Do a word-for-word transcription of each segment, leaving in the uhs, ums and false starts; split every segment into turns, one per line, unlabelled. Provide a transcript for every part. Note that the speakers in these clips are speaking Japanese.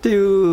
っていう、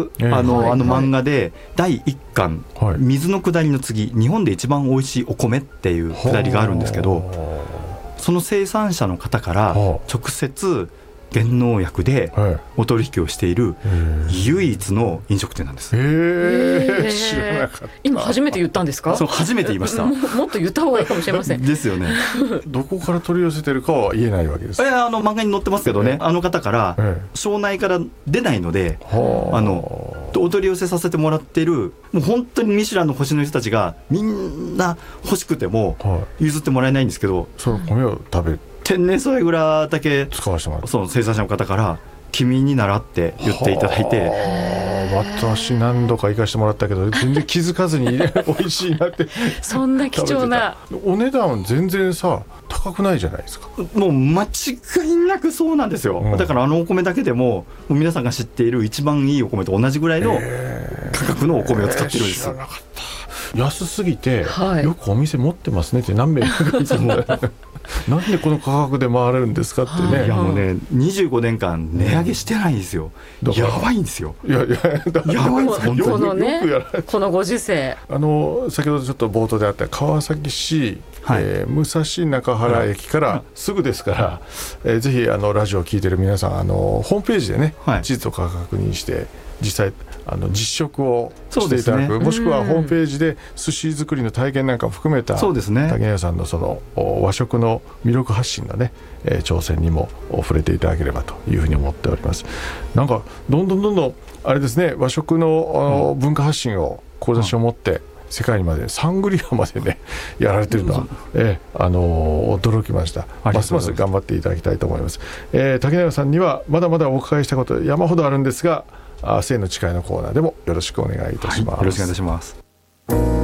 えー、あの、はい、あの漫画でだいいっかん、はい、水の下りの次日本で一番美味しいお米っていう下りがあるんですけど、その生産者の方から直接原農薬でお取引をしている唯一の飲食店なんです。
へー、知らなかった。
今初めて言ったんですか？
そう、初めて言いました。
も, もっと言った方がいいかもしれません
ですよね。
どこから取り寄せてるかは言えないわけです。
えー、あの漫画に載ってますけどね、あの方から省内から出ないので、あのお取り寄せさせてもらっているもう本当にミシュランの星の人たちがみんな欲しくても譲ってもらえないんですけど、
その米を食べる
天然添え蔵だけ
使わせてもらう、
その生産者の方から君に習って言っていただいて、
私何度か行かせてもらったけど全然気づかずに美味しいなって
そんな貴重な
お値段全然さ高くないじゃないですか。
もう間違いなくそうなんですよ、うん、だからあのお米だけでも、もう皆さんが知っている一番いいお米と同じぐらいの価格のお米を使ってるんです。
えー、知らなかった。安すぎて、はい、よくお店持ってますねって何名か言ってたんだよなんでこの価格で回れるんですかってね。
いやもうねにじゅうごねんかん値上げしてないんですよ、うん、やばいんですよ。
いやいや
やばいんです本当に。
このね、このご時世、
あの先ほどちょっと冒頭であった川崎市、はい、えー、武蔵中原駅からすぐですから、はい、えー、ぜひあのラジオを聞いてる皆さん、あのホームページでね、はい、地図とか確認して実際あの実食をしていただく、ね、もしくはホームページで寿司作りの体験なんかを含めた
そうですね、
竹谷さんのその和食の魅力発信のね、えー、挑戦にも触れていただければというふうに思っております。なんかどんどんどんどんあれですね、和食の、うん、文化発信を志を持って、うん、世界にまでサングリアまでねやられてるのは、えーあのー、驚きました。ますます頑張っていただきたいと思います。えー、竹永さんにはまだまだお伺いしたこと山ほどあるんですが、生の誓いのコーナーでもよろしくお願いいたします。
はい、よろしくお願いいたします。